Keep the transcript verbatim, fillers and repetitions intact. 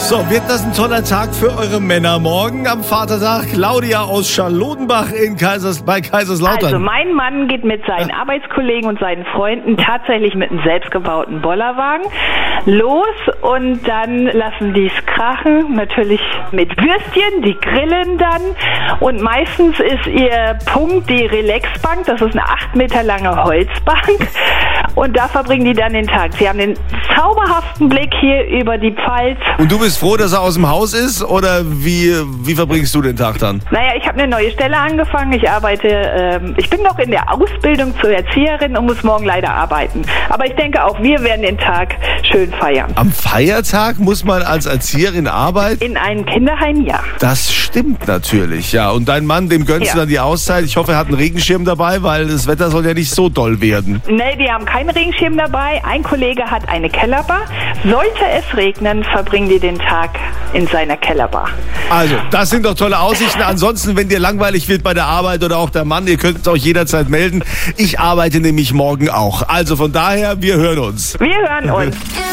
So, wird das ein toller Tag für eure Männer morgen am Vatertag? Claudia aus Charlottenbach in Kaisers, bei Kaiserslautern. Also mein Mann geht mit seinen ja. Arbeitskollegen und seinen Freunden tatsächlich mit einem selbstgebauten Bollerwagen los und dann lassen die es krachen, natürlich mit Würstchen, die grillen dann und meistens ist ihr Punkt die Relaxbank, das ist eine acht Meter lange Holzbank und da verbringen die dann den Tag. Sie haben den zauberhaften Blick hier über die Pfalz. Und du bist froh, dass er aus dem Haus ist oder wie, wie verbringst du den Tag dann? Naja, ich habe eine neue Stelle angefangen. Ich arbeite, ähm, ich bin noch in der Ausbildung zur Erzieherin und muss morgen leider arbeiten. Aber ich denke auch, wir werden den Tag schön feiern. Am Feiertag muss man als Erzieherin arbeiten? In einem Kinderheim, ja. Das stimmt natürlich, ja. Und dein Mann, dem gönnst ja. du dann die Auszeit. Ich hoffe, er hat einen Regenschirm dabei, weil das Wetter soll ja nicht so doll werden. Nee, die haben keinen Regenschirm dabei. Ein Kollege hat eine Kellerbar. Sollte es regnen, verbringen die den Tag in seiner Kellerbar. Also, das sind doch tolle Aussichten. Ansonsten, wenn dir langweilig wird bei der Arbeit oder auch der Mann, ihr könnt euch jederzeit melden. Ich arbeite nämlich morgen auch. Also von daher, wir hören uns. Wir hören uns.